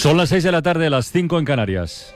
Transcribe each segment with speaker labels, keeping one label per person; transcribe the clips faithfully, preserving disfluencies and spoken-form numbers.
Speaker 1: Son las seis de la tarde, las cinco en Canarias.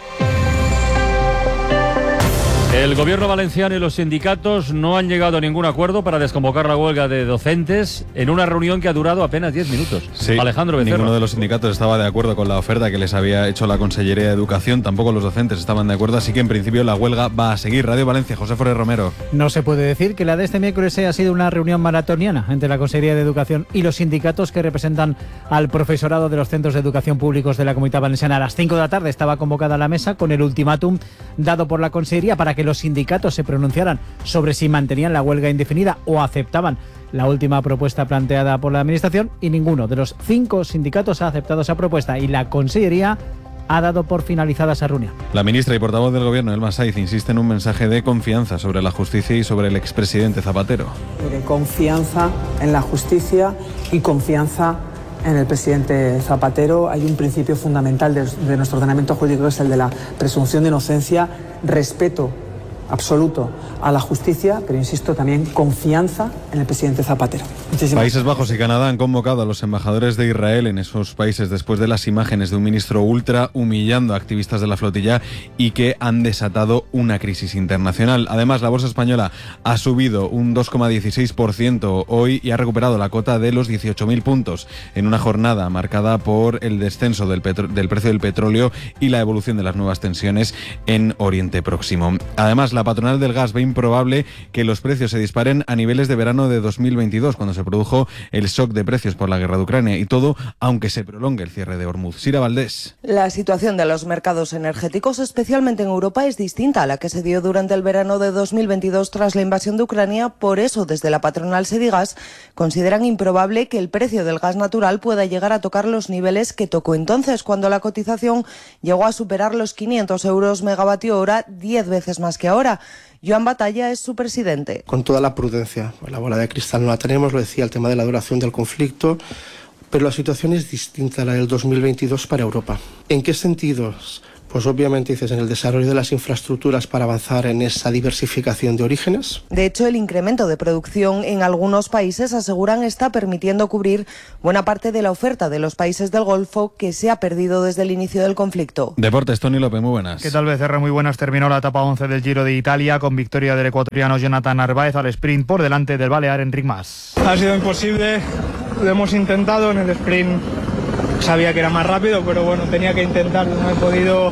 Speaker 1: El gobierno valenciano y los sindicatos no han llegado a ningún acuerdo para desconvocar la huelga de docentes en una reunión que ha durado apenas diez minutos.
Speaker 2: Sí,
Speaker 1: Alejandro Becerra.
Speaker 2: Ninguno de los sindicatos estaba de acuerdo con la oferta que les había hecho la Consellería de Educación, tampoco los docentes estaban de acuerdo, así que en principio la huelga va a seguir. Radio Valencia, José Forés Romero.
Speaker 3: No se puede decir que la de este miércoles haya sido una reunión maratoniana entre la Consellería de Educación y los sindicatos que representan al profesorado de los centros de educación públicos de la Comunidad Valenciana. A las cinco de la tarde estaba convocada la mesa con el ultimátum dado por la Consellería para que los sindicatos se pronunciaran sobre si mantenían la huelga indefinida o aceptaban la última propuesta planteada por la Administración, y ninguno de los cinco sindicatos ha aceptado esa propuesta y la Consellería ha dado por finalizada esa reunión.
Speaker 2: La ministra y portavoz del Gobierno, Elma Saiz, insiste en un mensaje de confianza sobre la justicia y sobre el expresidente Zapatero.
Speaker 4: De confianza en la justicia y confianza en el presidente Zapatero. Hay un principio fundamental de, de nuestro ordenamiento jurídico, que es el de la presunción de inocencia, respeto absoluto a la justicia, pero insisto, también confianza en el presidente Zapatero. Muchísimas
Speaker 2: Países Bajos y Canadá han convocado a los embajadores de Israel en esos países después de las imágenes de un ministro ultra humillando a activistas de la flotilla y que han desatado una crisis internacional. Además, la bolsa española ha subido un dos coma dieciséis por ciento hoy y ha recuperado la cota de los dieciocho mil puntos en una jornada marcada por el descenso del, petro- del precio del petróleo y la evolución de las nuevas tensiones en Oriente Próximo. Además, la patronal del gas ve improbable que los precios se disparen a niveles de verano de dos mil veintidós, cuando se produjo el shock de precios por la guerra de Ucrania, y todo aunque se prolongue el cierre de Hormuz. Sira Valdés.
Speaker 5: La situación de los mercados energéticos, especialmente en Europa, es distinta a la que se dio durante el verano de dos mil veintidós tras la invasión de Ucrania. Por eso, desde la patronal Sedigas consideran improbable que el precio del gas natural pueda llegar a tocar los niveles que tocó entonces, cuando la cotización llegó a superar los quinientos euros megavatio hora, diez veces más que ahora. Joan Batalla es su presidente.
Speaker 6: Con toda la prudencia, la bola de cristal no la tenemos, lo decía, el tema de la duración del conflicto, pero la situación es distinta a la del dos mil veintidós para Europa. ¿En qué sentidos? Pues obviamente dices en el desarrollo de las infraestructuras para avanzar en esa diversificación de orígenes.
Speaker 5: De hecho, el incremento de producción en algunos países, aseguran, está permitiendo cubrir buena parte de la oferta de los países del Golfo que se ha perdido desde el inicio del conflicto.
Speaker 2: Deportes, Tony López, muy buenas.
Speaker 7: ¿Qué tal, Becerra? Muy buenas. Terminó la etapa once del Giro de Italia con victoria del ecuatoriano Jonathan Narváez al sprint por delante del balear Enric Mas.
Speaker 8: Ha sido imposible, lo hemos intentado en el sprint. Sabía que era más rápido, pero bueno, tenía que intentarlo, no he podido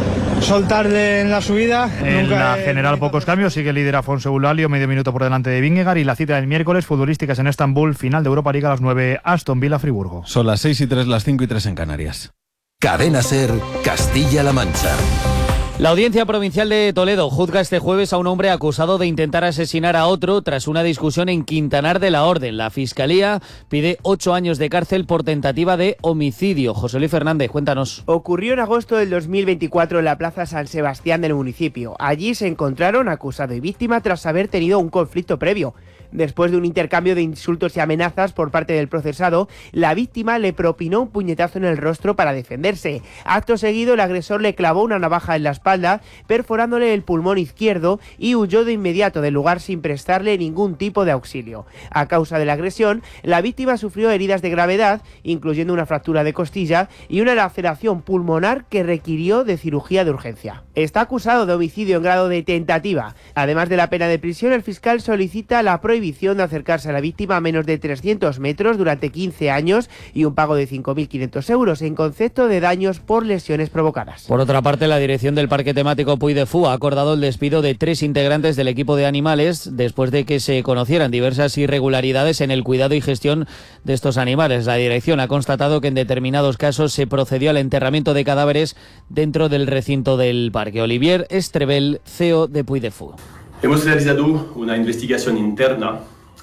Speaker 8: soltarle en la subida.
Speaker 7: En
Speaker 8: Nunca
Speaker 7: la
Speaker 8: he...
Speaker 7: general pocos cambios, sigue el líder Afonso Eulalio, medio minuto por delante de Vingegaard, y la cita del miércoles, futbolísticas en Estambul, final de Europa League a las nueve, Aston Villa Friburgo.
Speaker 2: Son las seis y tres, las cinco y tres en Canarias.
Speaker 9: Cadena SER, Castilla-La Mancha.
Speaker 10: La Audiencia Provincial de Toledo juzga este jueves a un hombre acusado de intentar asesinar a otro tras una discusión en Quintanar de la Orden. La Fiscalía pide ocho años de cárcel por tentativa de homicidio. José Luis Fernández, cuéntanos.
Speaker 11: Ocurrió en agosto del dos mil veinticuatro en la Plaza San Sebastián del municipio. Allí se encontraron acusado y víctima tras haber tenido un conflicto previo. Después de un intercambio de insultos y amenazas por parte del procesado, la víctima le propinó un puñetazo en el rostro para defenderse. Acto seguido, el agresor le clavó una navaja en la espalda, perforándole el pulmón izquierdo, y huyó de inmediato del lugar sin prestarle ningún tipo de auxilio. A causa de la agresión, la víctima sufrió heridas de gravedad, incluyendo una fractura de costilla y una laceración pulmonar que requirió de cirugía de urgencia. Está acusado de homicidio en grado de tentativa. Además de la pena de prisión, el fiscal solicita la prohibición de acercarse a la víctima a menos de trescientos metros durante quince años y un pago de cinco mil quinientos euros en concepto de daños por lesiones provocadas.
Speaker 10: Por otra parte, la dirección del parque temático Puy de Fou ha acordado el despido de tres integrantes del equipo de animales después de que se conocieran diversas irregularidades en el cuidado y gestión de estos animales. La dirección ha constatado que en determinados casos se procedió al enterramiento de cadáveres dentro del recinto del parque. Olivier Estrebel, C E O de Puy de Fou.
Speaker 12: Hemos realizado una investigación interna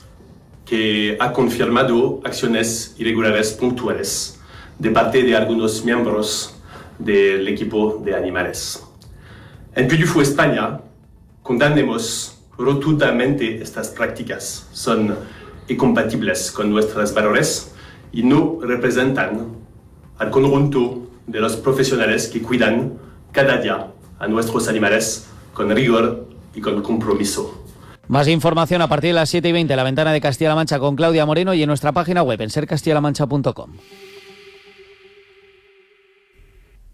Speaker 12: que ha confirmado acciones irregulares puntuales de parte de algunos miembros del equipo de animales. En Puy de Fou, España, condenamos rotundamente estas prácticas. Son incompatibles con nuestros valores y no representan al conjunto de los profesionales que cuidan cada día a nuestros animales con rigor y con compromiso.
Speaker 10: Más información a partir de las siete y veinte, la ventana de Castilla-La Mancha con Claudia Moreno, y en nuestra página web en ser castilla la mancha punto com.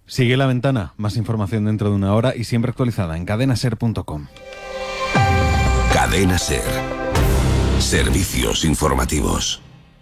Speaker 2: Sigue La Ventana, más información dentro de una hora y siempre actualizada en cadena ser punto com.
Speaker 9: Cadena Ser. Servicios informativos.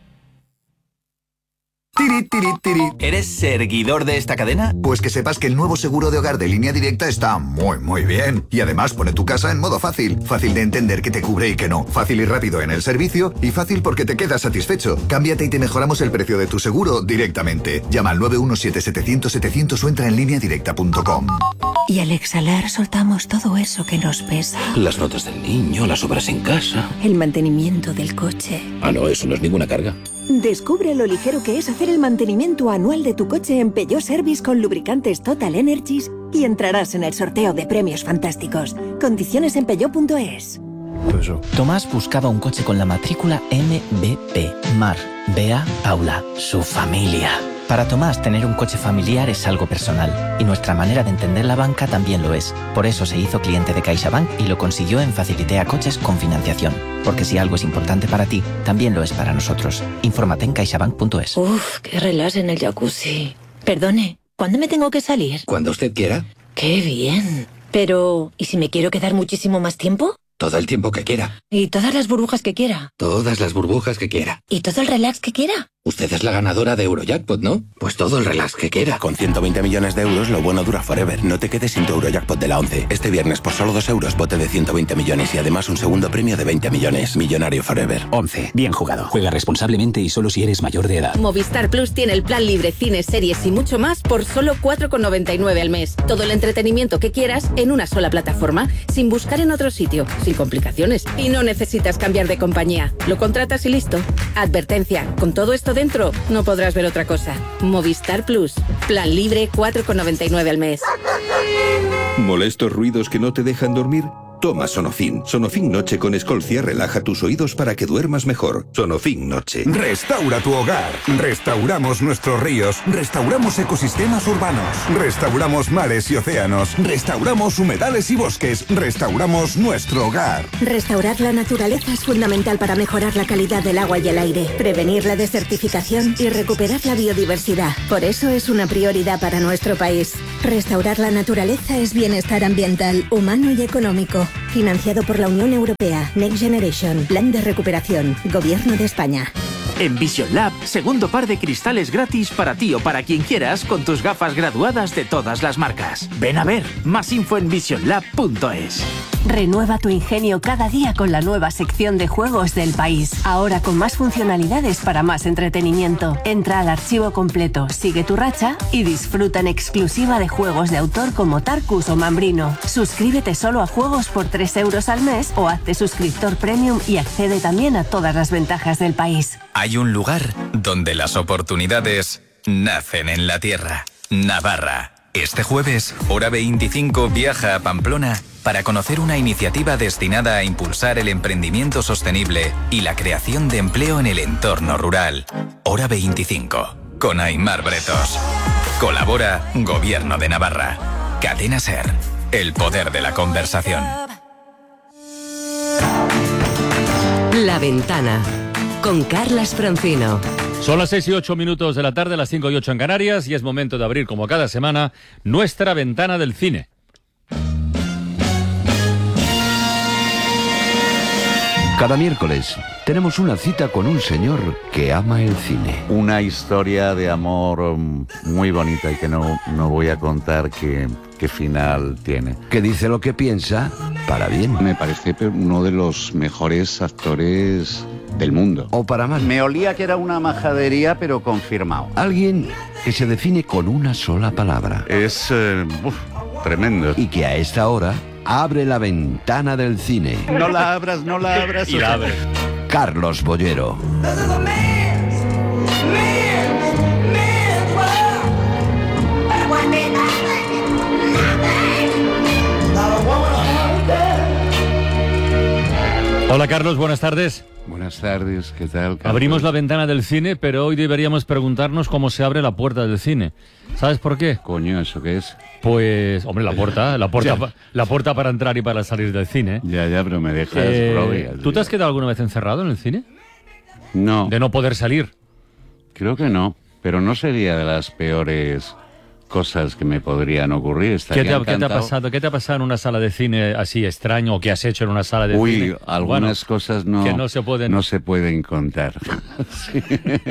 Speaker 13: Tiri, tiri, tiri. ¿Eres seguidor de esta cadena? Pues que sepas que el nuevo seguro de hogar de Línea Directa está muy, muy bien. Y además pone tu casa en modo fácil. Fácil de entender que te cubre y que no. Fácil y rápido en el servicio. Y fácil porque te quedas satisfecho. Cámbiate y te mejoramos el precio de tu seguro directamente. Llama al nueve uno siete setecientos setecientos o entra en línea directa punto com.
Speaker 14: Y al exhalar soltamos todo eso que nos pesa.
Speaker 15: Las notas del niño, las obras en casa.
Speaker 14: El mantenimiento del coche.
Speaker 15: Ah, no, eso no es ninguna carga.
Speaker 14: Descubre lo ligero que es hacer el mantenimiento anual de tu coche en Peugeot Service con lubricantes Total Energies y entrarás en el sorteo de premios fantásticos. Condiciones en peugeot punto es.
Speaker 16: Tomás buscaba un coche con la matrícula M B P. Mar, Bea, Paula, su familia. Para Tomás, tener un coche familiar es algo personal, y nuestra manera de entender la banca también lo es. Por eso se hizo cliente de CaixaBank y lo consiguió en Facilitea Coches con financiación. Porque si algo es importante para ti, también lo es para nosotros. Infórmate en caixabank punto es.
Speaker 14: Uf, qué relax en el jacuzzi. Perdone, ¿cuándo me tengo que salir?
Speaker 15: Cuando usted quiera.
Speaker 14: ¡Qué bien! Pero, ¿y si me quiero quedar muchísimo más tiempo?
Speaker 15: Todo el tiempo que quiera.
Speaker 14: ¿Y todas las burbujas que quiera?
Speaker 15: Todas las burbujas que quiera.
Speaker 14: ¿Y todo el relax que quiera?
Speaker 15: Usted es la ganadora de Eurojackpot, ¿no? Pues todo el relax que quiera.
Speaker 17: Con ciento veinte millones de euros, lo bueno dura forever. No te quedes sin tu Eurojackpot de la once. Este viernes, por solo dos euros, bote de ciento veinte millones y además un segundo premio de veinte millones. Millonario forever.
Speaker 18: once. Bien jugado. Juega responsablemente y solo si eres mayor de edad.
Speaker 19: Movistar Plus tiene el plan libre, cines, series y mucho más por solo cuatro con noventa y nueve al mes. Todo el entretenimiento que quieras en una sola plataforma, sin buscar en otro sitio, sin complicaciones. Y no necesitas cambiar de compañía. Lo contratas y listo. Advertencia, con todo esto dentro, no podrás ver otra cosa. Movistar Plus. Plan libre, cuatro con noventa y nueve al mes.
Speaker 20: ¿Molestos ruidos que no te dejan dormir? Toma Sonofin. Sonofin Noche con Escolcia relaja tus oídos para que duermas mejor. Sonofin Noche.
Speaker 21: Restaura tu hogar. Restauramos nuestros ríos. Restauramos ecosistemas urbanos. Restauramos mares y océanos. Restauramos humedales y bosques. Restauramos nuestro hogar.
Speaker 14: Restaurar la naturaleza es fundamental para mejorar la calidad del agua y el aire, prevenir la desertificación y recuperar la biodiversidad. Por eso es una prioridad para nuestro país. Restaurar la naturaleza es bienestar ambiental, humano y económico. Financiado por la Unión Europea. Next Generation. Plan de recuperación. Gobierno de España.
Speaker 22: En Vision Lab, segundo par de cristales gratis para ti o para quien quieras con tus gafas graduadas de todas las marcas. Ven a ver. Más info en vision lab punto es.
Speaker 23: Renueva tu ingenio cada día con la nueva sección de juegos del país. Ahora con más funcionalidades para más entretenimiento. Entra al archivo completo, sigue tu racha y disfruta en exclusiva de juegos de autor como Tarkus o Mambrino. Suscríbete solo a juegos por tres euros al mes o hazte suscriptor premium y accede también a todas las ventajas del país.
Speaker 24: Hay un lugar donde las oportunidades nacen en la tierra. Navarra. Este jueves, Hora veinticinco viaja a Pamplona para conocer una iniciativa destinada a impulsar el emprendimiento sostenible y la creación de empleo en el entorno rural. Hora veinticinco, con Aimar Bretos. Colabora Gobierno de Navarra. Cadena Ser, el poder de la conversación.
Speaker 25: La Ventana, con Carlas Francino.
Speaker 1: Son las seis y ocho minutos de la tarde, las cinco y ocho en Canarias, y es momento de abrir, como cada semana, nuestra ventana del cine.
Speaker 26: Cada miércoles tenemos una cita con un señor que ama el cine.
Speaker 27: Una historia de amor muy bonita y que no, no voy a contar qué, qué final tiene.
Speaker 26: Que dice lo que piensa para bien.
Speaker 27: Me parece uno de los mejores actores del mundo.
Speaker 26: O para mal.
Speaker 27: Me olía que era una majadería, pero confirmado.
Speaker 26: Alguien que se define con una sola palabra.
Speaker 27: Es eh, uf, tremendo.
Speaker 26: Y que a esta hora abre la ventana del cine.
Speaker 27: No la abras, no la abras.
Speaker 1: Y la abre.
Speaker 26: Carlos Bollero.
Speaker 1: Hola Carlos, buenas tardes.
Speaker 27: Buenas tardes, ¿qué tal, Carlos?
Speaker 1: Abrimos la ventana del cine, pero hoy deberíamos preguntarnos cómo se abre la puerta del cine. ¿Sabes por qué?
Speaker 27: Coño, ¿eso qué es?
Speaker 1: Pues, hombre, la puerta, la puerta, pa, la puerta para entrar y para salir del cine.
Speaker 27: Ya, ya, pero me dejas
Speaker 1: eh,
Speaker 27: rodear.
Speaker 1: ¿Tú te has quedado alguna vez encerrado en el cine?
Speaker 27: No.
Speaker 1: ¿De no poder salir?
Speaker 27: Creo que no, pero no sería de las peores cosas que me podrían ocurrir.
Speaker 1: ¿Qué te, ha, ¿Qué te ha pasado? ¿Qué te ha pasado en una sala de cine así extraño o qué has hecho en una sala de
Speaker 27: Uy,
Speaker 1: cine?
Speaker 27: Uy, algunas bueno, cosas no,
Speaker 1: que no se pueden
Speaker 27: no se pueden contar, sí.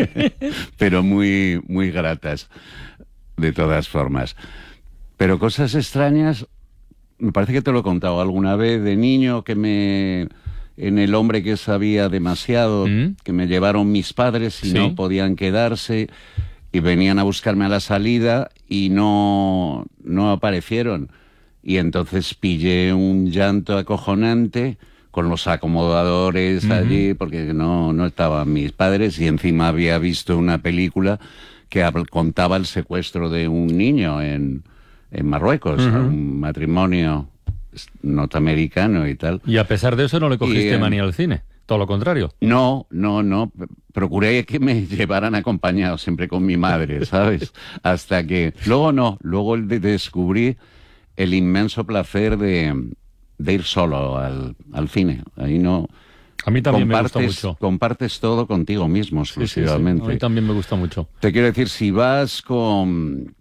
Speaker 27: Pero muy muy gratas de todas formas. Pero cosas extrañas, me parece que te lo he contado alguna vez de niño, que me en El hombre que sabía demasiado, ¿Mm? que me llevaron mis padres y ¿Sí? no podían quedarse. Y venían a buscarme a la salida y no, no aparecieron. Y entonces pillé un llanto acojonante con los acomodadores uh-huh. allí, porque no, no estaban mis padres, y encima había visto una película que contaba el secuestro de un niño en, en Marruecos, uh-huh. un matrimonio norteamericano y tal.
Speaker 1: Y a pesar de eso no le cogiste y, manía al cine. Todo lo contrario.
Speaker 27: No, no, no. Procuré que me llevaran acompañado siempre con mi madre, ¿sabes? Hasta que... Luego no. Luego descubrí el inmenso placer de, de ir solo al, al cine. Ahí no...
Speaker 1: A mí también me gusta mucho.
Speaker 27: Compartes todo contigo mismo, exclusivamente.
Speaker 1: Sí, sí, sí. A mí también me gusta mucho.
Speaker 27: Te quiero decir, si vas con...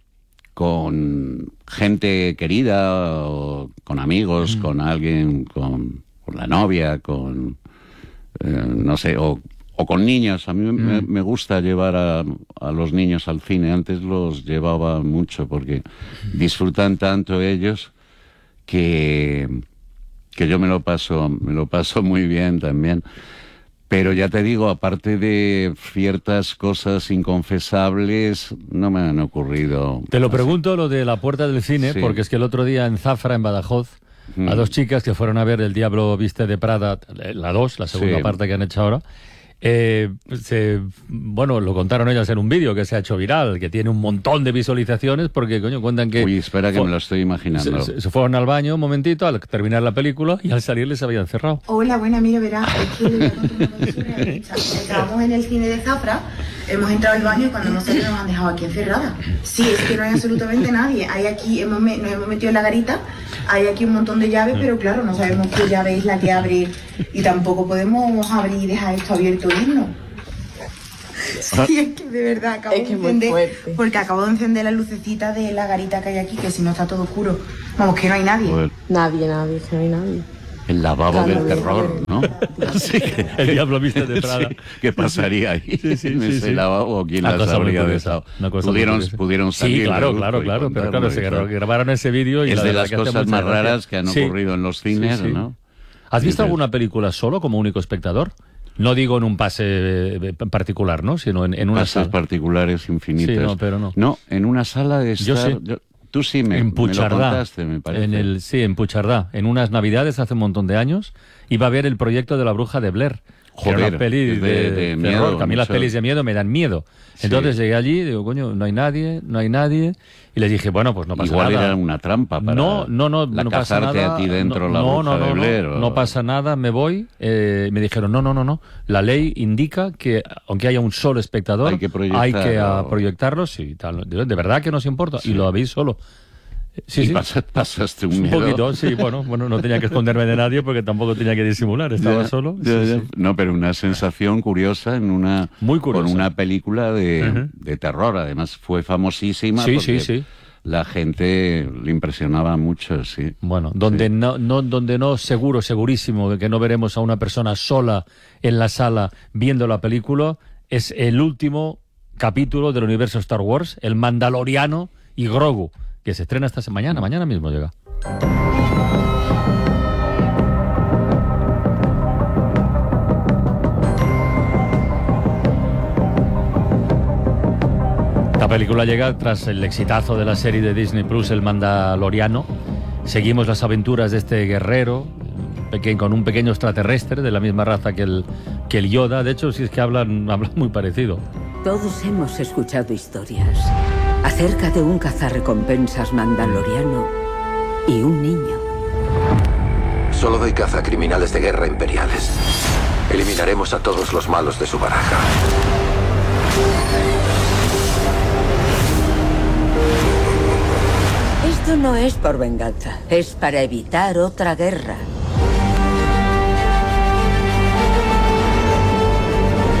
Speaker 27: con gente querida, o con amigos, mm. con alguien, con, con la novia, con... Eh, no sé, o, o con niños. A mí mm. me, me gusta llevar a, a los niños al cine. Antes los llevaba mucho porque disfrutan tanto ellos que, que yo me lo paso, me lo paso muy bien también. Pero ya te digo, aparte de ciertas cosas inconfesables, no me han ocurrido.
Speaker 1: Te lo pregunto lo de la puerta del cine, sí. porque es que el otro día en Zafra, en Badajoz, a dos chicas que fueron a ver El Diablo Viste de Prada, la dos, la segunda sí. parte que han hecho ahora, eh, se, bueno, lo contaron ellas en un vídeo que se ha hecho viral, que tiene un montón de visualizaciones, porque, coño, cuentan que...
Speaker 27: Uy, espera que fue, me lo estoy imaginando.
Speaker 1: Se, se fueron al baño un momentito, al terminar la película, y al salir les habían cerrado.
Speaker 3: Hola, buena, mira, verás, es que le voy a contar una cosa. Estábamos en el cine de Zafra, hemos entrado al baño y cuando nosotros nos han dejado aquí encerradas. Sí, es que no hay absolutamente nadie. Hay aquí, hemos, nos hemos metido en la garita, hay aquí un montón de llaves, pero claro, no sabemos qué llave es la que abre y tampoco podemos abrir y dejar esto abierto e irnos. Sí, es que de verdad acabo es que de encender, porque acabo de encender la lucecita de la garita que hay aquí, que si no está todo oscuro. Vamos, que no hay nadie.
Speaker 4: Pues, nadie, nadie, que no hay nadie.
Speaker 27: El lavabo del terror, ¿no?
Speaker 1: Sí, el Diablo Viste de Prada.
Speaker 27: Sí, ¿qué pasaría ahí? Sí, sí, en ese sí, sí. lavabo, ¿quién las habría dejado? Pudieron, pudieron salir.
Speaker 1: Sí, claro, claro, claro. Pero claro, se grabaron ese vídeo y
Speaker 27: es
Speaker 1: la
Speaker 27: de las cosas más
Speaker 1: gracia.
Speaker 27: raras que han sí. ocurrido en los cines, sí, sí. ¿no?
Speaker 1: ¿Has visto alguna película solo como único espectador? No digo en un pase particular, ¿no? Sino en, en una
Speaker 27: Pases
Speaker 1: sala.
Speaker 27: particulares infinitos.
Speaker 1: Sí, no, pero no.
Speaker 27: No, en una sala de estar...
Speaker 1: Yo sí.
Speaker 27: Yo, tú sí me,
Speaker 1: en Puigcerdá,
Speaker 27: me lo contaste, me parece.
Speaker 1: En el, sí, en Puigcerdá. En unas navidades hace un montón de años iba a ver el proyecto de La Bruja de Blair.
Speaker 27: Joder,
Speaker 1: era una peli de,
Speaker 27: de, de,
Speaker 1: de
Speaker 27: miedo.
Speaker 1: terror, que a mí las pelis de miedo me dan miedo. Sí. Entonces llegué allí y digo, coño, no hay nadie, no hay nadie. Y les dije, bueno, pues no pasa
Speaker 27: Igual
Speaker 1: nada.
Speaker 27: Igual era una trampa para
Speaker 1: no, no, no, no pasa nada.
Speaker 27: a ti dentro
Speaker 1: no,
Speaker 27: la
Speaker 1: no,
Speaker 27: Bruja
Speaker 1: no,
Speaker 27: de
Speaker 1: no,
Speaker 27: Blair.
Speaker 1: No,
Speaker 27: o...
Speaker 1: no pasa nada, me voy. Eh, me dijeron, no, no, no, no. La ley indica que aunque haya un solo espectador,
Speaker 27: hay que, proyectar,
Speaker 1: hay que
Speaker 27: o...
Speaker 1: a, proyectarlos y tal. De, de verdad que nos importa. Sí. Y lo habéis solo. Sí,
Speaker 27: y
Speaker 1: sí.
Speaker 27: Pasas, pasaste un,
Speaker 1: un
Speaker 27: miedo.
Speaker 1: poquito, sí, bueno, bueno, no tenía que esconderme de nadie porque tampoco tenía que disimular, estaba
Speaker 27: ya,
Speaker 1: solo.
Speaker 27: Ya,
Speaker 1: sí,
Speaker 27: ya.
Speaker 1: Sí.
Speaker 27: No, pero una sensación curiosa en una
Speaker 1: Muy curiosa.
Speaker 27: con una película de,
Speaker 1: Uh-huh.
Speaker 27: de terror, además fue famosísima
Speaker 1: Sí,
Speaker 27: porque
Speaker 1: sí, sí.
Speaker 27: la gente le impresionaba mucho, sí.
Speaker 1: Bueno, donde
Speaker 27: sí.
Speaker 1: no, no, donde no seguro, segurísimo de que no veremos a una persona sola en la sala viendo la película, es el último capítulo del universo Star Wars, El Mandaloriano y Grogu, que se estrena esta mañana, mañana mismo llega. Esta película llega tras el exitazo de la serie de Disney Plus, El Mandaloriano. Seguimos las aventuras de este guerrero pequeño, con un pequeño extraterrestre de la misma raza que el, que el Yoda. De hecho, si es que hablan, hablan muy parecido.
Speaker 5: Todos hemos escuchado historias acerca de un cazarrecompensas mandaloriano y un niño.
Speaker 9: Solo doy caza a criminales de guerra imperiales. Eliminaremos a todos los malos de su baraja.
Speaker 5: Esto no es por venganza, es para evitar otra guerra.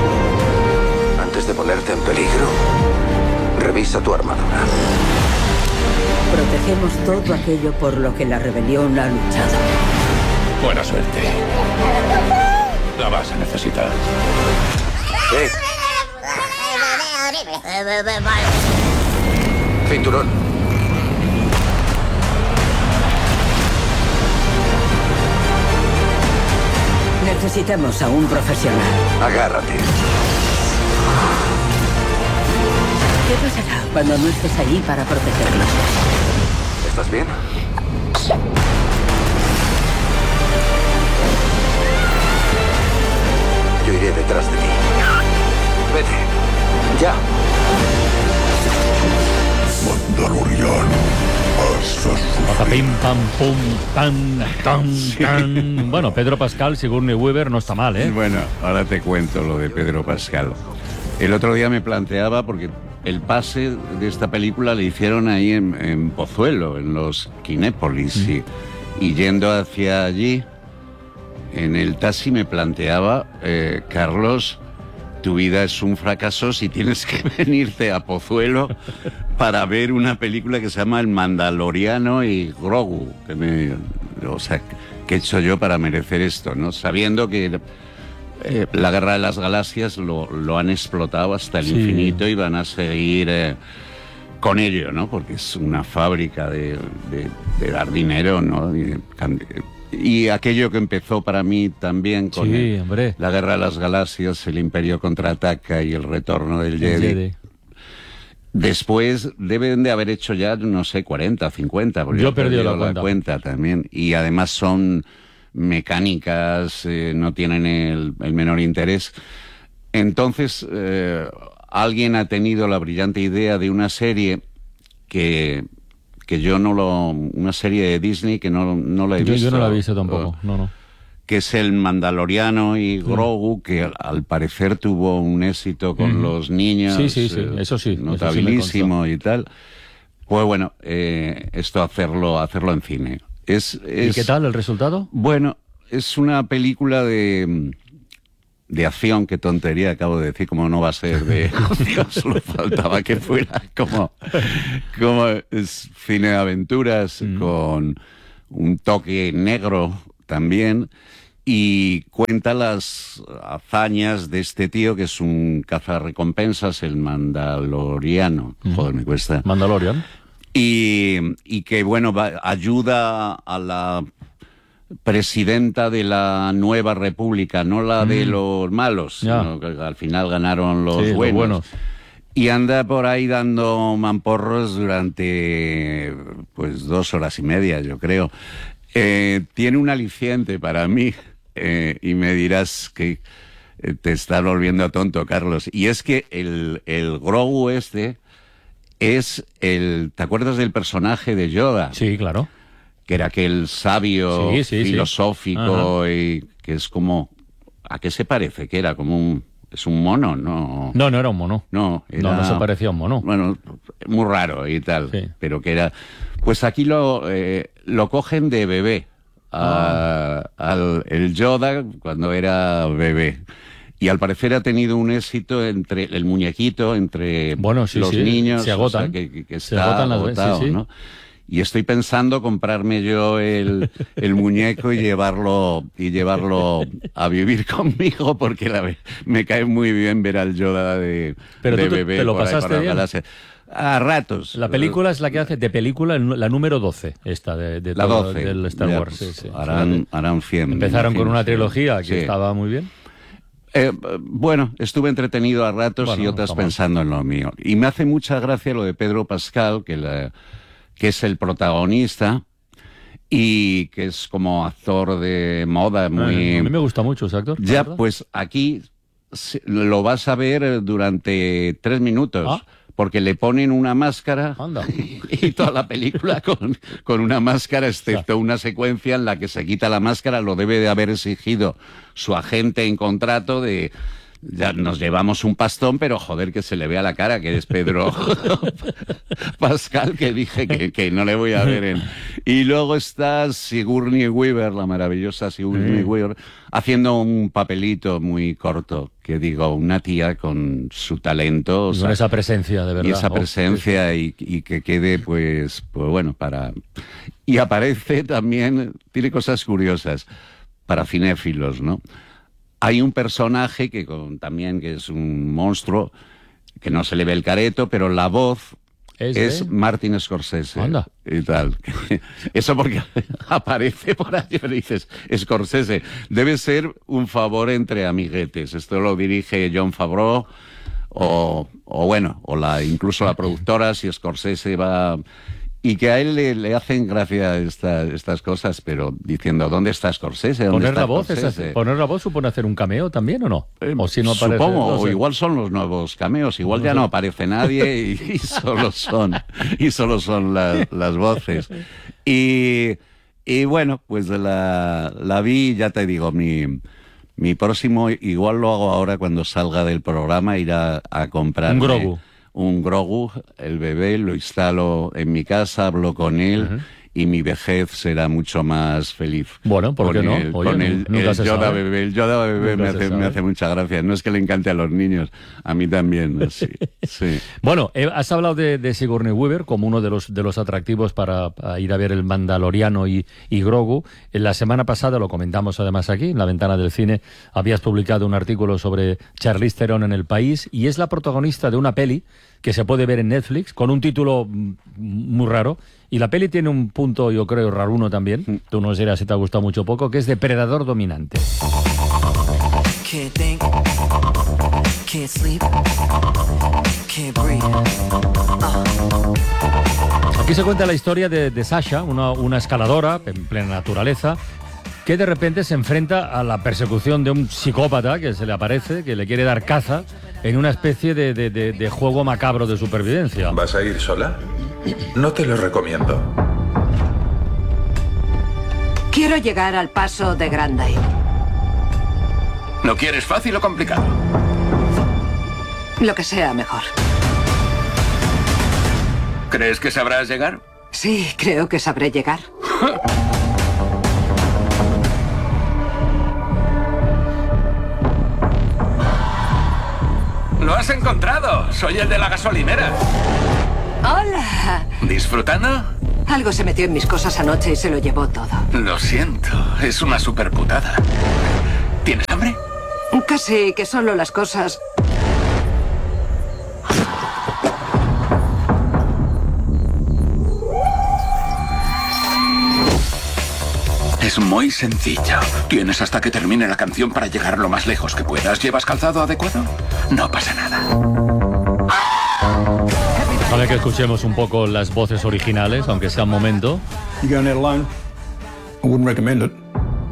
Speaker 9: Antes de ponerte en peligro, revisa tu armadura.
Speaker 5: Protegemos todo aquello por lo que la rebelión ha luchado.
Speaker 17: Buena suerte. La vas a necesitar.
Speaker 9: ¿Qué? Cinturón.
Speaker 5: Necesitamos a un profesional.
Speaker 9: Agárrate.
Speaker 5: ¿Qué pasará cuando no estés allí para protegernos?
Speaker 9: ¿Estás bien? Yo iré detrás de ti. Vete. Ya.
Speaker 1: Mandaloriano. Pim, pam, pum, tan, tan, tan. Bueno, Pedro Pascal, Sigourney Weaver, no está mal, ¿eh?
Speaker 27: Bueno, ahora te cuento lo de Pedro Pascal. El otro día me planteaba, porque el pase de esta película le hicieron ahí en, en Pozuelo, en los Kinépolis, mm. y, y yendo hacia allí, en el taxi me planteaba, eh, Carlos, tu vida es un fracaso si tienes que venirte a Pozuelo para ver una película que se llama El Mandaloriano y Grogu. Que me, o sea, ¿qué he hecho yo para merecer esto, no? Sabiendo que eh, la Guerra de las Galaxias lo, lo han explotado hasta el sí. infinito y van a seguir eh, con ello, ¿no? Porque es una fábrica de, de, de dar dinero, ¿no? Y, y aquello que empezó para mí también con
Speaker 1: sí,
Speaker 27: el,
Speaker 1: hombre.
Speaker 27: la Guerra de las Galaxias, el Imperio contraataca y el retorno del Jedi. Jedi. Después deben de haber hecho ya, no sé, cuarenta, cincuenta, porque
Speaker 1: yo he perdido la,
Speaker 27: la
Speaker 1: cuenta.
Speaker 27: cuenta también. Y además son mecánicas, eh, no tienen el, el menor interés. Entonces, eh, alguien ha tenido la brillante idea de una serie que... que yo no lo... una serie de Disney que no, no la he
Speaker 1: yo,
Speaker 27: visto.
Speaker 1: Yo no la he visto tampoco, no, no.
Speaker 27: Que es El Mandaloriano y Grogu, sí. que al, al parecer tuvo un éxito con mm. los niños.
Speaker 1: Sí, sí, sí, eso sí.
Speaker 27: Notabilísimo
Speaker 1: eso sí
Speaker 27: y tal. Pues bueno, eh, esto hacerlo, hacerlo en cine. Es, es,
Speaker 1: ¿Y qué tal el resultado?
Speaker 27: Bueno, es una película de... de acción, qué tontería acabo de decir, como no va a ser de acción, solo faltaba que fuera como, como es cine de aventuras, mm. con un toque negro también, y cuenta las hazañas de este tío que es un cazarrecompensas, el Mandaloriano, mm. joder, me cuesta.
Speaker 1: Mandalorian.
Speaker 27: Y, y que, bueno, va, ayuda a la... presidenta de la nueva república, no la de mm. los malos,
Speaker 1: ya.
Speaker 27: sino que al final ganaron los,
Speaker 1: sí,
Speaker 27: buenos.
Speaker 1: los buenos.
Speaker 27: Y anda por ahí dando mamporros durante pues dos horas y media, yo creo. Eh, tiene un aliciente para mí, eh, y me dirás que te estás volviendo tonto, Carlos. Y es que el, el Grogu este es el... ¿Te acuerdas del personaje de Yoda?
Speaker 1: Sí, claro.
Speaker 27: Que era aquel sabio,
Speaker 1: sí, sí,
Speaker 27: filosófico,
Speaker 1: sí.
Speaker 27: y que es como... ¿A qué se parece? Que era como un... Es un mono, ¿no?
Speaker 1: No, no era un mono.
Speaker 27: No, era...
Speaker 1: No, no se parecía a un mono.
Speaker 27: Bueno, muy raro y tal,
Speaker 1: sí.
Speaker 27: pero que era... Pues aquí lo, eh, lo cogen de bebé, a, ah. al el Yoda cuando era bebé. Y al parecer ha tenido un éxito entre el muñequito, entre
Speaker 1: bueno, sí,
Speaker 27: los
Speaker 1: sí.
Speaker 27: niños.
Speaker 1: Se agotan.
Speaker 27: O sea, que, que está
Speaker 1: se agotan
Speaker 27: agotado,
Speaker 1: las veces, sí,
Speaker 27: ¿no? Y estoy pensando comprarme yo el, el muñeco y llevarlo y llevarlo a vivir conmigo, porque la, me cae muy bien ver al Yoda de,
Speaker 1: Pero
Speaker 27: de
Speaker 1: tú te,
Speaker 27: bebé.
Speaker 1: te lo
Speaker 27: por
Speaker 1: pasaste
Speaker 27: ahí, por
Speaker 1: bien.
Speaker 27: A ratos.
Speaker 1: La película es la que hace de película, la número doce, esta de, de
Speaker 27: la
Speaker 1: todo,
Speaker 27: doce,
Speaker 1: del Star
Speaker 27: ya,
Speaker 1: Wars.
Speaker 27: Pues,
Speaker 1: sí, sí.
Speaker 27: harán, harán cien.
Speaker 1: Empezaron con una trilogía que
Speaker 27: sí.
Speaker 1: estaba muy bien.
Speaker 27: Eh, bueno, estuve entretenido a ratos
Speaker 1: bueno,
Speaker 27: y otras
Speaker 1: no
Speaker 27: pensando en lo mío. Y me hace mucha gracia lo de Pedro Pascal, que, la, que es el protagonista y que es como actor de moda muy...
Speaker 1: A mí me gusta mucho ese actor.
Speaker 27: Ya, pues aquí lo vas a ver durante tres minutos.
Speaker 1: ¿Ah?
Speaker 27: Porque le ponen una máscara
Speaker 1: Anda.
Speaker 27: y toda la película con, con una máscara, excepto una secuencia en la que se quita la máscara, lo debe de haber exigido su agente en contrato de ya nos llevamos un pastón, pero joder, que se le vea la cara, que es Pedro Pascal, que dije que, que no le voy a ver en... Y luego está Sigourney Weaver, la maravillosa Sigourney mm. Weaver, haciendo un papelito muy corto, que digo, una tía con su talento. O
Speaker 1: y
Speaker 27: sea,
Speaker 1: con esa presencia, de verdad.
Speaker 27: Y esa presencia, oh, sí. y, y que quede, pues, pues bueno, para... Y aparece también, tiene cosas curiosas, para cinéfilos, ¿no? Hay un personaje que con, también que es un monstruo, que no se le ve el careto, pero la voz es, es Martin Scorsese.
Speaker 1: Anda.
Speaker 27: Y tal. Eso porque aparece por ahí, pero dices, Scorsese, debe ser un favor entre amiguetes. Esto lo dirige Jon Favreau, o, o bueno, o la incluso la productora, si Scorsese va... Y que a él le, le hacen gracia esta, estas cosas, pero diciendo, ¿dónde está Scorsese? ¿Dónde
Speaker 1: ¿Poner
Speaker 27: está
Speaker 1: la voz
Speaker 27: Scorsese?
Speaker 1: es, ¿Poner la voz supone hacer un cameo también o no? O si no aparece,
Speaker 27: Supongo,
Speaker 1: no sé.
Speaker 27: o igual son los nuevos cameos, igual ya no aparece nadie y, y solo son, y solo son la, las voces. Y, y bueno, pues la, la vi, ya te digo, mi... Mi próximo, igual lo hago ahora cuando salga del programa, ir a, a comprar
Speaker 1: un Grogu.
Speaker 27: Un Grogu, el bebé, lo instalo en mi casa, hablo con él, uh-huh. y mi vejez será mucho más feliz.
Speaker 1: Bueno, ¿por qué no?
Speaker 27: El,
Speaker 1: Oye,
Speaker 27: con el,
Speaker 1: nunca
Speaker 27: el
Speaker 1: se
Speaker 27: Yoda
Speaker 1: sabe.
Speaker 27: bebé. El Yoda bebé me hace, me hace mucha gracia. No es que le encante a los niños, a mí también. Sí, sí.
Speaker 1: Bueno, eh, has hablado de, de Sigourney Weaver como uno de los, de los atractivos para, para ir a ver el Mandaloriano y, y Grogu. En la semana pasada, lo comentamos además aquí, en La Ventana del Cine, habías publicado un artículo sobre Charlize Theron en El País, y es la protagonista de una peli que se puede ver en Netflix, con un título muy raro, y la peli tiene un punto, yo creo, raruno también, mm. tú no sé si te ha gustado mucho o poco, que es Depredador Dominante. Can't think, can't sleep, can't breathe. Oh. Aquí se cuenta la historia de, de Sasha, una, una escaladora en plena naturaleza, que de repente se enfrenta a la persecución de un psicópata que se le aparece, que le quiere dar caza en una especie de, de, de, de juego macabro de supervivencia.
Speaker 2: ¿Vas a ir sola? No te lo recomiendo.
Speaker 6: Quiero llegar al paso de Grandai.
Speaker 15: ¿Lo quieres fácil o complicado?
Speaker 6: Lo que sea mejor.
Speaker 15: ¿Crees que sabrás llegar?
Speaker 6: Sí, creo que sabré llegar.
Speaker 15: ¡Lo has encontrado! Soy el de la gasolinera.
Speaker 6: ¡Hola!
Speaker 15: ¿Disfrutando?
Speaker 6: Algo se metió en mis cosas anoche y se lo llevó todo.
Speaker 15: Lo siento, es una superputada. ¿Tienes hambre?
Speaker 6: Casi, que solo las cosas...
Speaker 15: Es muy sencillo. Tienes hasta que termine la canción para llegar lo más lejos que puedas. ¿Llevas calzado adecuado? No pasa nada.
Speaker 1: Vale, que escuchemos un poco las voces originales, aunque sea un momento.
Speaker 7: You going it alone? I wouldn't recommend it.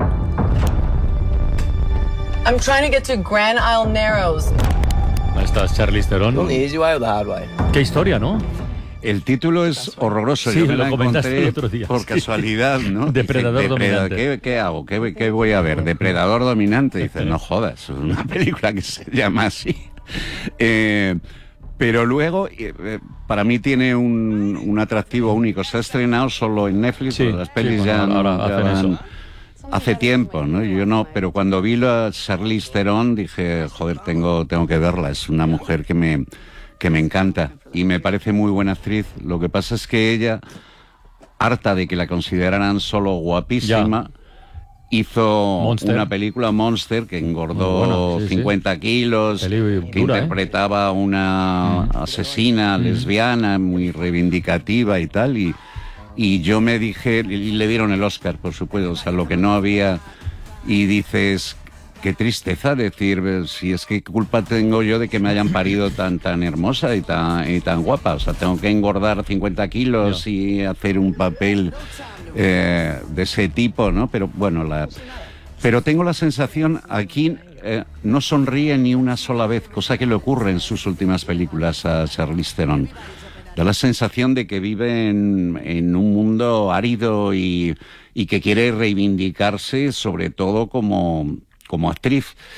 Speaker 8: I'm trying to get to Grand Isle Narrows.
Speaker 1: Ahí está Charlize Theron.
Speaker 8: The easy way or the hard way?
Speaker 1: Qué historia, ¿no?
Speaker 27: El título es horroroso.
Speaker 1: Sí,
Speaker 27: Yo me
Speaker 1: lo
Speaker 27: la
Speaker 1: comentaste
Speaker 27: encontré
Speaker 1: el otro día.
Speaker 27: por
Speaker 1: sí.
Speaker 27: casualidad, ¿no?
Speaker 1: Depredador
Speaker 27: Dice,
Speaker 1: Dominante.
Speaker 27: ¿Qué, qué hago? ¿Qué, ¿Qué voy a ver? Depredador Dominante. Dice, no jodas, una película que se llama así. Eh, pero luego, eh, para mí tiene un, un atractivo único. Se ha estrenado solo en Netflix,
Speaker 1: sí,
Speaker 27: las pelis
Speaker 1: sí, bueno,
Speaker 27: ya,
Speaker 1: ahora
Speaker 27: ya
Speaker 1: hacen
Speaker 27: van,
Speaker 1: eso.
Speaker 27: Hace tiempo, ¿no? Yo no, pero cuando vi a Charlize Theron dije, joder, tengo, tengo que verla. Es una mujer que me... que me encanta y me parece muy buena actriz. Lo que pasa es que ella, harta de que la consideraran solo guapísima, ya. hizo Monster. una película, Monster, que engordó bueno, sí, cincuenta sí. kilos, Peli que dura, interpretaba a ¿eh? una asesina mm. lesbiana muy reivindicativa y tal, y, y yo me dije, y le dieron el Oscar, por supuesto, o sea, lo que no había, y dices... Qué tristeza decir, si es que culpa tengo yo de que me hayan parido tan tan hermosa y tan, y tan guapa. O sea, tengo que engordar cincuenta kilos no. y hacer un papel eh, de ese tipo, ¿no? Pero bueno, la... pero tengo la sensación, aquí eh, no sonríe ni una sola vez, cosa que le ocurre en sus últimas películas a Charlize Theron. Da la sensación de que vive en, en un mundo árido y, y que quiere reivindicarse, sobre todo como... como actriz.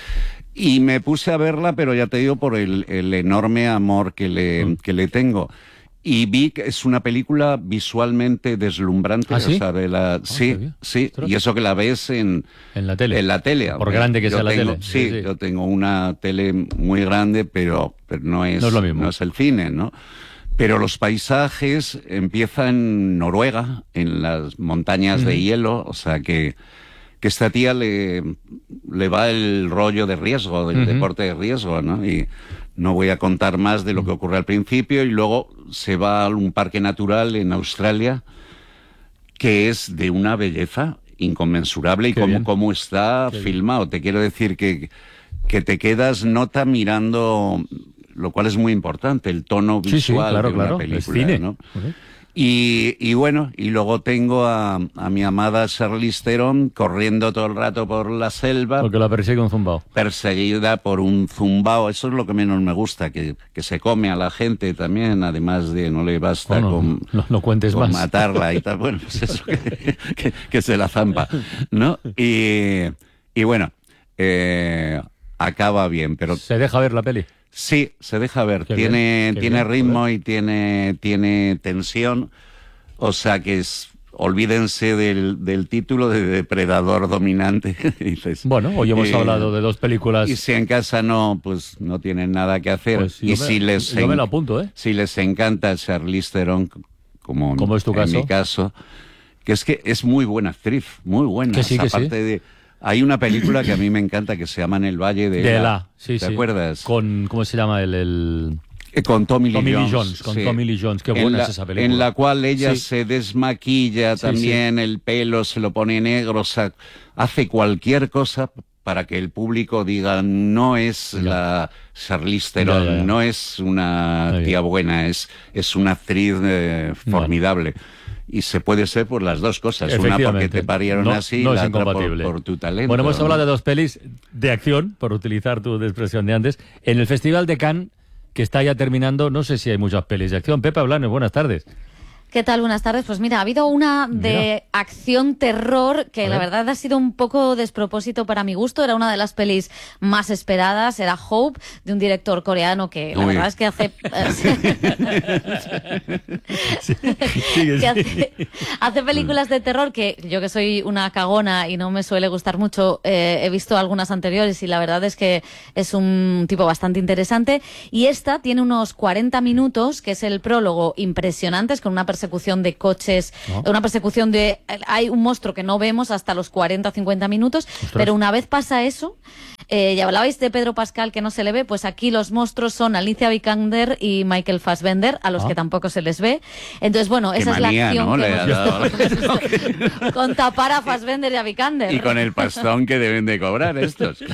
Speaker 27: Y me puse a verla, pero ya te digo, por el, el enorme amor que le, mm. que le tengo. Y vi que es una película visualmente deslumbrante.
Speaker 1: ¿Ah, sí?
Speaker 27: O sea, de la,
Speaker 1: oh,
Speaker 27: sí, sí. Y eso que la ves en,
Speaker 1: en la tele.
Speaker 27: En la tele.
Speaker 1: Por grande que
Speaker 27: yo
Speaker 1: sea la
Speaker 27: tengo,
Speaker 1: tele.
Speaker 27: Sí,
Speaker 1: sí, sí,
Speaker 27: yo tengo una tele muy grande, pero, pero no, es,
Speaker 1: no es lo mismo.
Speaker 27: No es el cine, ¿no? Pero los paisajes empiezan en Noruega, en las montañas mm. de hielo, o sea que... que esta tía le, le va el rollo de riesgo, del uh-huh. deporte de riesgo, ¿no? Y no voy a contar más de lo que ocurre al principio, y luego se va a un parque natural en Australia que es de una belleza inconmensurable y cómo, cómo está Qué filmado. Bien. Te quiero decir que, que te quedas nota mirando, lo cual es muy importante, el tono visual sí, sí, claro, de una
Speaker 1: claro.
Speaker 27: película,
Speaker 1: es cine.
Speaker 27: ¿no? Uh-huh. Y, y bueno, y luego tengo a, a mi amada Charlize Theron corriendo todo el rato por la selva.
Speaker 1: Porque la persigue un zumbao.
Speaker 27: Perseguida por un zumbao. Eso es lo que menos me gusta, que, que se come a la gente también, además de no le basta
Speaker 1: oh, no,
Speaker 27: con,
Speaker 1: no, no cuentes
Speaker 27: con
Speaker 1: más.
Speaker 27: matarla y tal. Bueno, pues eso, que, que, que se la zampa, ¿no? Y, y bueno, eh, acaba bien, pero...
Speaker 1: ¿Se deja ver la peli?
Speaker 27: Sí, se deja ver.
Speaker 1: Qué
Speaker 27: tiene
Speaker 1: bien,
Speaker 27: tiene
Speaker 1: bien,
Speaker 27: ritmo
Speaker 1: joder.
Speaker 27: y tiene, tiene tensión. O sea que es... Olvídense del, del título de depredador dominante. Dices,
Speaker 1: bueno, hoy hemos eh, hablado de dos películas.
Speaker 27: Y si en casa no, pues no tienen nada que hacer.
Speaker 1: Pues
Speaker 27: y
Speaker 1: me,
Speaker 27: si les
Speaker 1: yo me lo apunto, ¿eh?
Speaker 27: Si les encanta Charlize Theron, como,
Speaker 1: ¿Cómo es tu
Speaker 27: en
Speaker 1: caso?
Speaker 27: mi caso, que es que es muy buena actriz, muy buena.
Speaker 1: Que sí, que
Speaker 27: aparte
Speaker 1: sí.
Speaker 27: de... Hay una película que a mí me encanta que se llama En el Valle de,
Speaker 1: de
Speaker 27: Ela.
Speaker 1: la, sí,
Speaker 27: ¿Te
Speaker 1: sí.
Speaker 27: acuerdas?
Speaker 1: Con, ¿cómo se llama el...? el...
Speaker 27: Con Tommy Lee
Speaker 1: Tommy
Speaker 27: Jones.
Speaker 1: Lee Jones con
Speaker 27: sí.
Speaker 1: Tommy Lee Jones, qué buena
Speaker 27: la,
Speaker 1: es esa película.
Speaker 27: En la cual ella
Speaker 1: sí.
Speaker 27: se desmaquilla
Speaker 1: sí,
Speaker 27: también,
Speaker 1: sí.
Speaker 27: el pelo se lo pone negro, o sea, hace cualquier cosa para que el público diga, no es ya. la Charlize Theron, ya, ya, ya. no es una Muy tía bien. buena, es, es una actriz eh, formidable. Bueno. Y se puede ser por las dos cosas. Una porque te parieron
Speaker 1: no,
Speaker 27: así y
Speaker 1: no
Speaker 27: la
Speaker 1: es
Speaker 27: otra
Speaker 1: incompatible.
Speaker 27: Por, por tu talento.
Speaker 1: Bueno, hemos
Speaker 27: ¿no?
Speaker 1: hablado de dos pelis de acción, por utilizar tu expresión de antes. En el Festival de Cannes, que está ya terminando, no sé si hay muchas pelis de acción. Pepe Blanes, buenas tardes.
Speaker 10: ¿Qué tal? Buenas tardes. Pues mira, ha habido una de acción-terror que la verdad ha sido un poco despropósito para mi gusto. Era una de las pelis más esperadas. Era Hope, de un director coreano que la Uy. verdad es que hace...
Speaker 1: sí, sigue,
Speaker 10: que hace, hace películas de terror que yo, que soy una cagona y no me suele gustar mucho, eh, he visto algunas anteriores y la verdad es que es un tipo bastante interesante. Y esta tiene unos cuarenta minutos, que es el prólogo impresionante, es con una persona persecución de coches, ¿no? Una persecución de... Hay un monstruo que no vemos hasta los cuarenta a cincuenta minutos, Ostras. pero una vez pasa eso, eh, ya hablabais de Pedro Pascal que no se le ve, pues aquí los monstruos son Alicia Vikander y Michael Fassbender, a los ah. que tampoco se les ve. Entonces, bueno,
Speaker 27: Qué
Speaker 10: esa
Speaker 27: manía,
Speaker 10: es la acción
Speaker 27: ¿no?
Speaker 10: que
Speaker 27: Le
Speaker 10: hemos visto. Con tapar a Fassbender y a Vikander.
Speaker 27: Y con el pastón que deben de cobrar estos.
Speaker 10: Sí,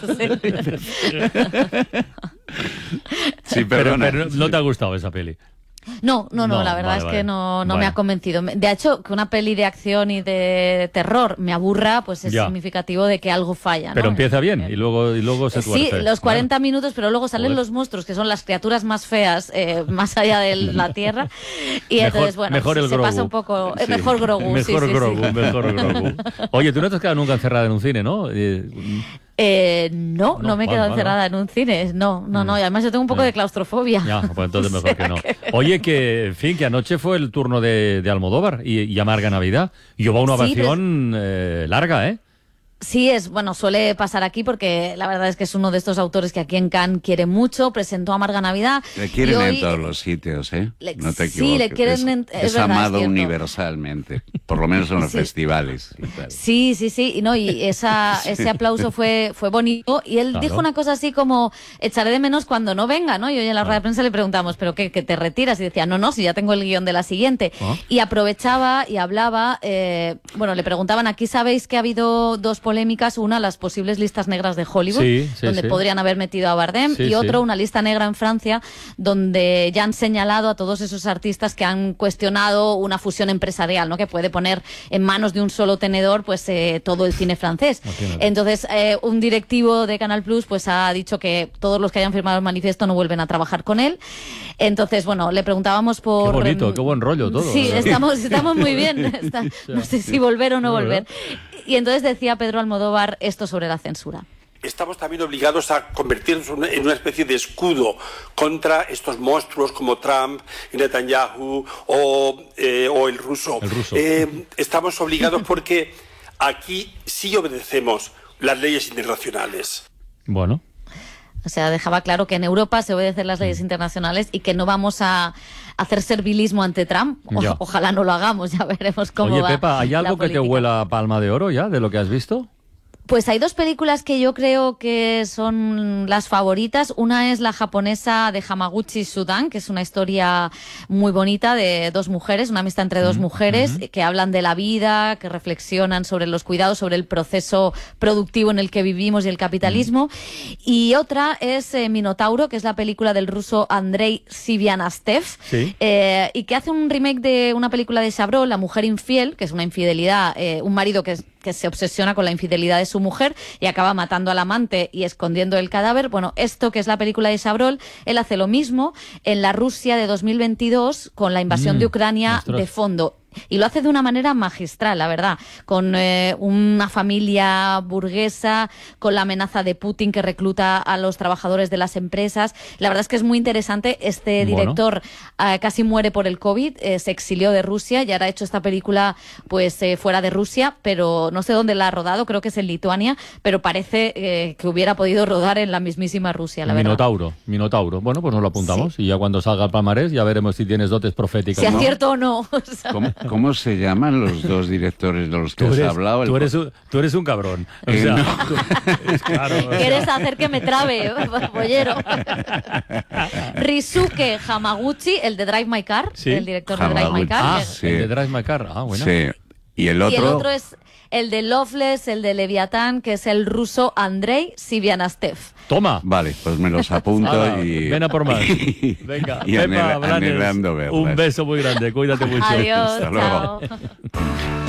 Speaker 27: sí
Speaker 1: pero, pero no te ha gustado esa peli.
Speaker 10: No, no, no, no, la verdad vale, es que vale. no, no vale. me ha convencido. De hecho, que una peli de acción y de terror me aburra, pues es ya. significativo de que algo falla, ¿no?
Speaker 1: Pero empieza bien y luego, y luego se tuerce.
Speaker 10: Sí, los cuarenta
Speaker 1: claro.
Speaker 10: minutos, pero luego salen Joder. los monstruos, que son las criaturas más feas, eh, más allá de la Tierra. Y
Speaker 1: mejor,
Speaker 10: entonces, bueno,
Speaker 1: mejor
Speaker 10: se,
Speaker 1: el
Speaker 10: se
Speaker 1: Grogu.
Speaker 10: pasa un poco...
Speaker 1: Sí.
Speaker 10: Eh, mejor Grogu,
Speaker 1: Mejor
Speaker 10: sí,
Speaker 1: Grogu,
Speaker 10: sí, sí.
Speaker 1: mejor Grogu. Oye, tú no te has quedado nunca encerrada en un cine, ¿no? Eh,
Speaker 10: Eh, no, no, no me he quedado vale, encerrada vale. en un cine. No, no, no. Y además yo tengo un poco
Speaker 1: ya.
Speaker 10: de claustrofobia.
Speaker 1: Ya, pues entonces mejor que no. Oye, que, en fin, que anoche fue el turno de, de Almodóvar y, y Amarga Navidad. Y hubo una ovación sí, pero... eh, larga, ¿eh?
Speaker 10: Sí, es bueno, suele pasar aquí porque la verdad es que es uno de estos autores que aquí en Cannes quiere mucho, presentó Amarga Navidad.
Speaker 27: Le quieren
Speaker 10: hoy,
Speaker 27: en todos los sitios, ¿eh?
Speaker 10: Le,
Speaker 27: no te equivoques.
Speaker 10: Sí, le quieren
Speaker 27: es,
Speaker 10: en,
Speaker 27: es,
Speaker 10: es verdad,
Speaker 27: amado
Speaker 10: es
Speaker 27: universalmente, por lo menos en los sí. festivales. Y tal.
Speaker 10: Sí, sí, sí, y no, y esa, sí. ese aplauso fue, fue bonito y él claro. dijo una cosa así como, echaré de menos cuando no venga, ¿no? Y hoy en la rueda de prensa le preguntamos, ¿pero qué, que te retiras? Y decía, no, no, si ya tengo el guión de la siguiente. ¿Ah? Y aprovechaba y hablaba, eh, bueno, le preguntaban, aquí sabéis que ha habido dos polémicas, una, las posibles listas negras de Hollywood,
Speaker 1: sí, sí,
Speaker 10: donde
Speaker 1: sí.
Speaker 10: podrían haber metido a Bardem,
Speaker 1: sí,
Speaker 10: y otro,
Speaker 1: sí.
Speaker 10: una lista negra en Francia, donde ya han señalado a todos esos artistas que han cuestionado una fusión empresarial, ¿no? Que puede poner en manos de un solo tenedor pues eh, todo el cine francés. Imagínate. Entonces, eh, un directivo de Canal Plus pues ha dicho que todos los que hayan firmado el manifiesto no vuelven a trabajar con él. Entonces, bueno, le preguntábamos por...
Speaker 1: Qué bonito, qué buen rollo todo.
Speaker 10: Sí, estamos, estamos muy bien. Está, no sé si volver o no volver. Y entonces decía Pedro Almodóvar esto sobre la censura.
Speaker 11: estamos también obligados a convertirnos en una especie de escudo contra estos monstruos como Trump, Netanyahu o, eh, o el ruso.
Speaker 1: El ruso.
Speaker 11: Eh, estamos obligados porque aquí sí obedecemos las leyes internacionales.
Speaker 1: Bueno.
Speaker 10: O sea, dejaba claro que en Europa se obedecen las leyes internacionales y que no vamos a hacer servilismo ante Trump. O, ojalá no lo hagamos, ya veremos cómo
Speaker 1: Oye,
Speaker 10: va.
Speaker 1: Oye, Pepa, ¿hay algo que
Speaker 10: política.
Speaker 1: te huela a palma de oro ya de lo que has visto?
Speaker 10: Pues hay dos películas que yo creo que son las favoritas. Una es la japonesa de Hamaguchi Sudan, que es una historia muy bonita de dos mujeres, una amistad entre dos mujeres uh-huh. que hablan de la vida, que reflexionan sobre los cuidados, sobre el proceso productivo en el que vivimos y el capitalismo. Uh-huh. Y otra es eh, Minotauro, que es la película del ruso Andrei Sivianastev, sí. eh, y que hace un remake de una película de Chabrol, La mujer infiel, que es una infidelidad, eh, un marido que es que se obsesiona con la infidelidad de su mujer y acaba matando al amante y escondiendo el cadáver. Bueno, esto que es la película de Chabrol, él hace lo mismo en la Rusia de dos mil veintidós con la invasión mm, de Ucrania ostras. de fondo. Y lo hace de una manera magistral, la verdad, con eh, una familia burguesa, con la amenaza de Putin que recluta a los trabajadores de las empresas. La verdad es que es muy interesante. Este director bueno. eh, casi muere por el COVID, eh, se exilió de Rusia y ahora ha hecho esta película pues eh, fuera de Rusia, pero no sé dónde la ha rodado, creo que es en Lituania, pero parece eh, que hubiera podido rodar en la mismísima Rusia, la verdad.
Speaker 1: Minotauro, Minotauro. Bueno, pues nos lo apuntamos sí. y ya cuando salga el palmarés ya veremos si tienes dotes proféticas.
Speaker 10: Si
Speaker 1: ¿no?
Speaker 10: acierto o no. O sea.
Speaker 27: ¿Cómo? ¿Cómo se llaman los dos directores de los que
Speaker 1: tú eres,
Speaker 27: has hablado?
Speaker 1: Tú eres, un, tú eres un cabrón. O
Speaker 27: eh,
Speaker 1: sea,
Speaker 27: no.
Speaker 1: tú, es claro, o sea.
Speaker 10: Quieres hacer que me trabe, bollero. Risuke Hamaguchi, el de Drive My Car, ¿Sí? el director Hamaguchi. de Drive My Car.
Speaker 1: Ah,
Speaker 10: que...
Speaker 1: sí. el de Drive My Car. Ah, bueno.
Speaker 27: Sí. Y el otro...
Speaker 10: Y el otro es el de Loveless, el de Leviatán, que es el ruso Andrei Sivianastev.
Speaker 1: Toma.
Speaker 27: Vale, pues me los apunto ah, y...
Speaker 1: Ven a por más. Venga,
Speaker 27: y
Speaker 1: Pepa
Speaker 27: anhel, anhelando verlas.
Speaker 1: Un beso muy grande, cuídate mucho.
Speaker 10: Adiós,
Speaker 27: Hasta luego.